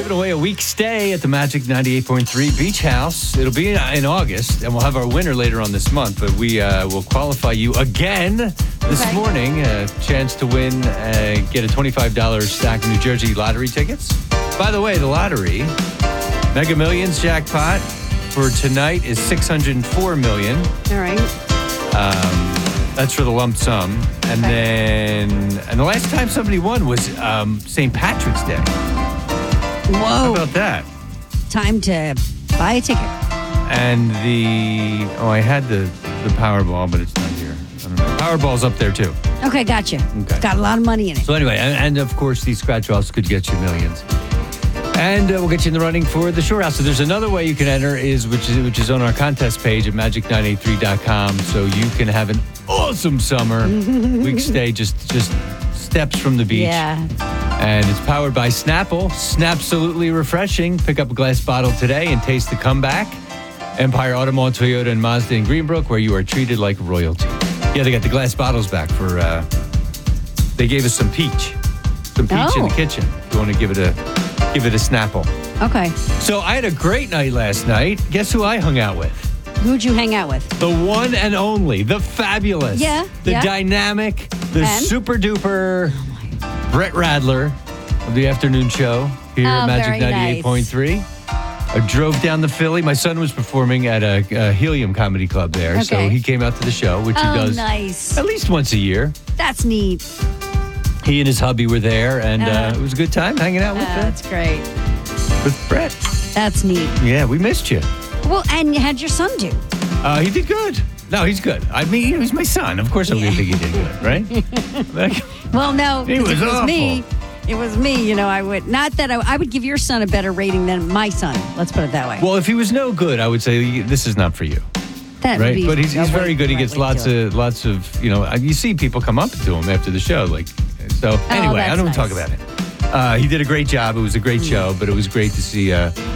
giving away a week stay at the Magic 98.3 Beach House. It'll be in August, and we'll have our winner later on this month. But we will qualify you again this morning. A chance to win, get a $25 stack of New Jersey lottery tickets. By the way, the lottery, Mega Millions jackpot for tonight is $604 million. All right. That's for the lump sum. And the last time somebody won was St. Patrick's Day. Whoa. How about that? Time to buy a ticket. And I had the Powerball, but it's not here. I don't know. Powerball's up there too. Okay, gotcha. Okay. Got a lot of money in it. So anyway, and of course, these scratch-offs could get you millions. And we'll get you in the running for the Shore House. So there's another way you can enter, which is on our contest page at magic983.com. So you can have an awesome summer week stay, just steps from the beach. Yeah. And it's powered by Snapple. Snapsolutely refreshing. Pick up a glass bottle today and taste the comeback. Empire Auto Mall, Toyota, and Mazda in Greenbrook, where you are treated like royalty. Yeah, they got the glass bottles back for. They gave us some peach in the kitchen. If you want to give it a Snapple. Okay. So I had a great night last night. Guess who I hung out with? Who'd you hang out with? The one and only, the fabulous, the dynamic, the super duper Brett Radler of the afternoon show here at Magic 98.3. I drove down to Philly. My son was performing at a Helium Comedy Club there, so he came out to the show, which he does at least once a year. That's neat. He and his hubby were there, and it was a good time hanging out with That's great. with Brett. That's neat. Yeah, we missed you. Well, and how'd your son do? He did good. No, he's good. I mean, he's my son. Of course I'm going to think he did good, right? Well, no, He was it was awful. me. It was me. I would not that I would give your son a better rating than my son. Let's put it that way. Well, if he was no good, I would say this is not for you. That would Right, be but he's very good. He gets lots lots of you see people come up to him after the show, like so. Anyway, I don't want to talk about it. He did a great job. It was a great show, but it was great to see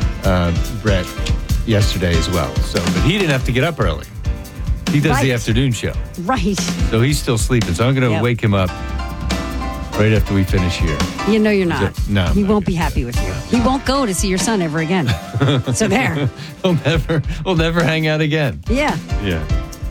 Brett yesterday as well. So, but he didn't have to get up early. He does the afternoon show, Right. so he's still sleeping. So I'm going to wake him up right after we finish here. You're not. No, he won't be happy with you. He won't go to see your son ever again. So there. We'll never hang out again. Yeah. Yeah.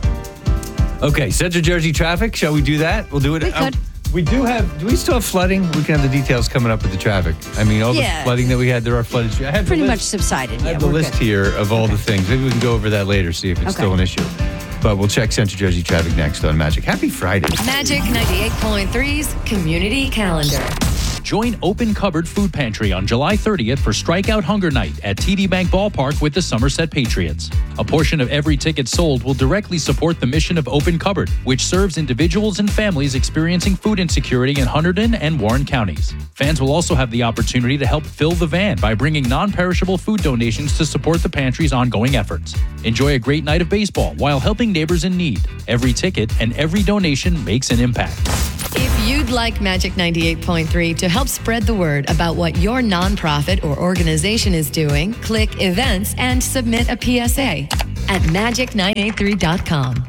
Okay, Central Jersey traffic. Shall we do that? We'll do it. We could. Do we still have flooding? We can have the details coming up with the traffic. I mean, all the flooding that we had, there are flooded streets. I have Pretty much subsided. I have the list here of all the things. Maybe we can go over that later, see if it's still an issue. But we'll check Central Jersey traffic next on Magic. Happy Friday. Magic 98.3's Community Calendar. Join Open Cupboard Food Pantry on July 30th for Strikeout Hunger Night at TD Bank Ballpark with the Somerset Patriots. A portion of every ticket sold will directly support the mission of Open Cupboard, which serves individuals and families experiencing food insecurity in Hunterdon and Warren counties. Fans will also have the opportunity to help fill the van by bringing non-perishable food donations to support the pantry's ongoing efforts. Enjoy a great night of baseball while helping neighbors in need. Every ticket and every donation makes an impact. If you'd like Magic 98.3 to help spread the word about what your nonprofit or organization is doing, click Events and submit a PSA at magic983.com.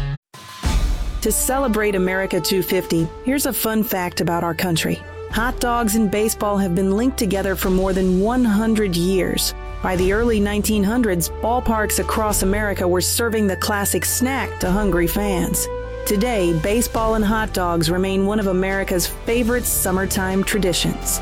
To celebrate America 250, here's a fun fact about our country. Hot dogs and baseball have been linked together for more than 100 years. By the early 1900s, ballparks across America were serving the classic snack to hungry fans. Today, baseball and hot dogs remain one of America's favorite summertime traditions.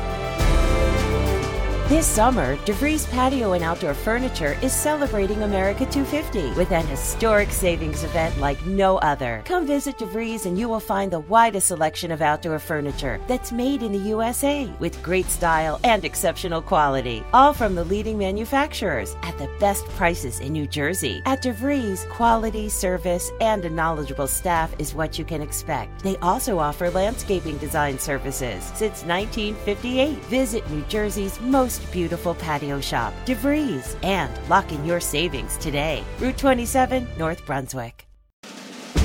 This summer, DeVries Patio and Outdoor Furniture is celebrating America 250 with an historic savings event like no other. Come visit DeVries and you will find the widest selection of outdoor furniture that's made in the USA with great style and exceptional quality. All from the leading manufacturers at the best prices in New Jersey. At DeVries, quality, service, and a knowledgeable staff is what you can expect. They also offer landscaping design services since 1958. Visit New Jersey's most beautiful patio shop, DeVries, and lock in your savings today. Route 27, North Brunswick.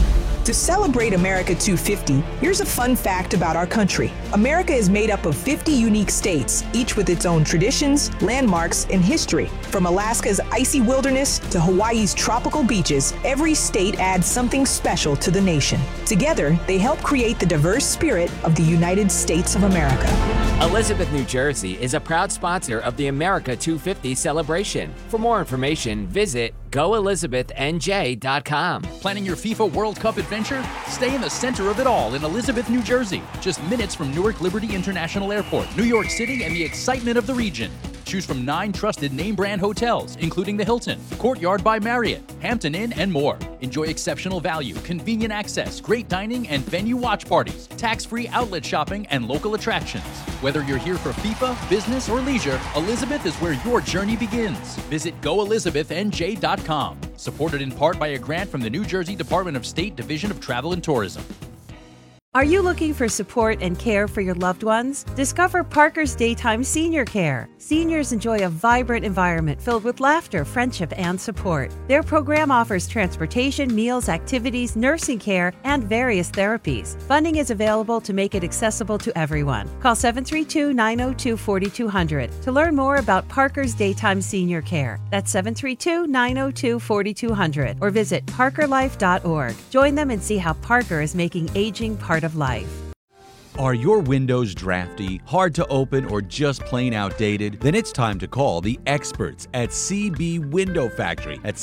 To celebrate America 250, here's a fun fact about our country. America is made up of 50 unique states, each with its own traditions, landmarks, and history. From Alaska's icy wilderness to Hawaii's tropical beaches, every state adds something special to the nation. Together, they help create the diverse spirit of the United States of America. Elizabeth, New Jersey is a proud sponsor of the America 250 celebration. For more information, visit goelizabethnj.com. Planning your FIFA World Cup adventure? Stay in the center of it all in Elizabeth, New Jersey. Just minutes from Newark Liberty International Airport, New York City, and the excitement of the region. Choose from 9 trusted name-brand hotels, including the Hilton, Courtyard by Marriott, Hampton Inn, and more. Enjoy exceptional value, convenient access, great dining, and venue watch parties, tax-free outlet shopping, and local attractions. Whether you're here for FIFA, business, or leisure, Elizabeth is where your journey begins. Visit goelizabethnj.com. Supported in part by a grant from the New Jersey Department of State Division of Travel and Tourism. Are you looking for support and care for your loved ones? Discover Parker's Daytime Senior Care. Seniors enjoy a vibrant environment filled with laughter, friendship, and support. Their program offers transportation, meals, activities, nursing care, and various therapies. Funding is available to make it accessible to everyone. Call 732-902-4200 to learn more about Parker's Daytime Senior Care. That's 732-902-4200 or visit parkerlife.org. Join them and see how Parker is making aging part of life. Are your windows drafty, hard to open, or just plain outdated? Then it's time to call the experts at CB Window Factory at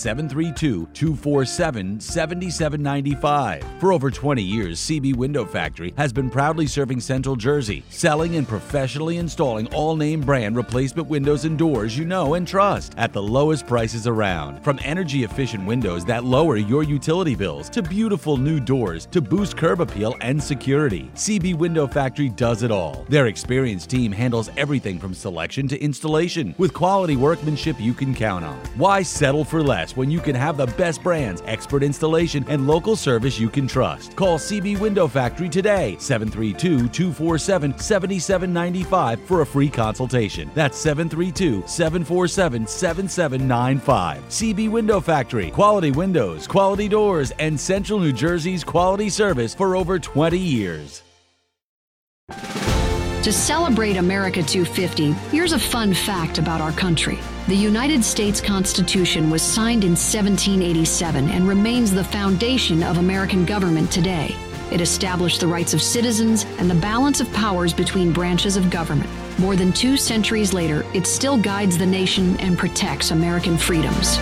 732-247-7795. For over 20 years, CB Window Factory has been proudly serving Central Jersey, selling and professionally installing all name brand replacement windows and doors you know and trust at the lowest prices around. From energy-efficient windows that lower your utility bills to beautiful new doors to boost curb appeal and security, CB Window Factory does it all. Their experienced team handles everything from selection to installation with quality workmanship you can count on. Why settle for less when you can have the best brands, expert installation, and local service you can trust? Call CB Window Factory today, 732-247-7795 for a free consultation. That's 732-747-7795. CB Window Factory. Quality windows, quality doors, and Central New Jersey's quality service for over 20 years. To celebrate America 250, here's a fun fact about our country. The United States Constitution was signed in 1787 and remains the foundation of American government today. It established the rights of citizens and the balance of powers between branches of government. More than 2 centuries later, it still guides the nation and protects American freedoms.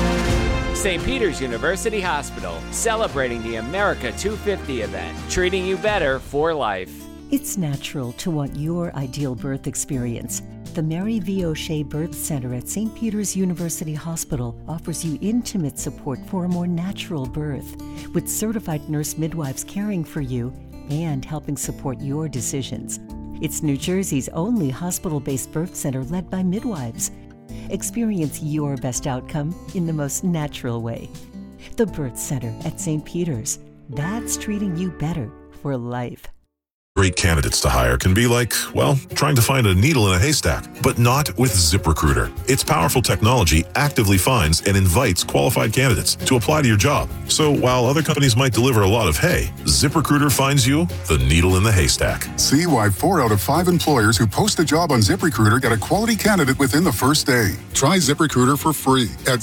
St. Peter's University Hospital, celebrating the America 250 event, treating you better for life. It's natural to want your ideal birth experience. The Mary V. O'Shea Birth Center at St. Peter's University Hospital offers you intimate support for a more natural birth, with certified nurse midwives caring for you and helping support your decisions. It's New Jersey's only hospital-based birth center led by midwives. Experience your best outcome in the most natural way. The Birth Center at St. Peter's. That's treating you better for life. Great candidates to hire can be like, well, trying to find a needle in a haystack, but not with ZipRecruiter. Its powerful technology actively finds and invites qualified candidates to apply to your job. So while other companies might deliver a lot of hay, ZipRecruiter finds you the needle in the haystack. See why 4 out of 5 employers who post a job on ZipRecruiter get a quality candidate within the first day. Try ZipRecruiter for free at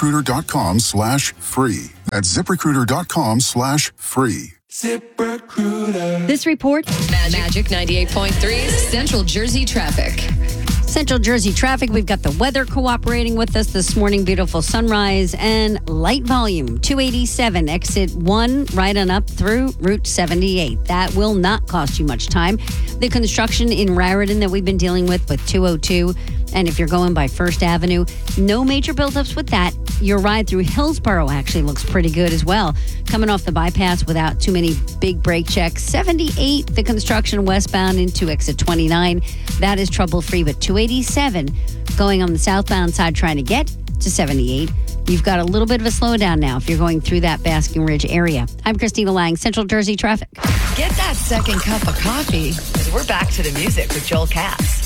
ZipRecruiter.com/free. That's ZipRecruiter.com/free. ZipRecruiter. This report, Magic 98.3's Central Jersey traffic. Central Jersey traffic. We've got the weather cooperating with us this morning. Beautiful sunrise and light volume. 287 exit 1 right on up through Route 78. That will not cost you much time. The construction in Raritan that we've been dealing with 202. And if you're going by First Avenue, no major buildups with that. Your ride through Hillsborough actually looks pretty good as well. Coming off the bypass without too many big brake checks. 78, the construction westbound into exit 29. That is trouble-free, but 287 going on the southbound side trying to get to 78. You've got a little bit of a slowdown now if you're going through that Basking Ridge area. I'm Christina Lang, Central Jersey Traffic. Get that second cup of coffee, because we're back to the music with Joel Katz.